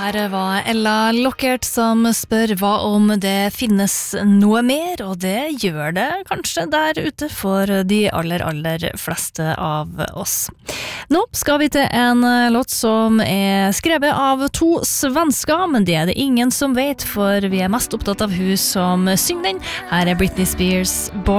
Her var Ella Lockert som spør hva om det finnes noe mer, og det gjør det kanskje der ute for de aller fleste av oss. Nå skal vi til en låt som skrevet av to svensker, men det det ingen som vet, for vi mest opptatt av hun som synger den. Her Britney Spears, Born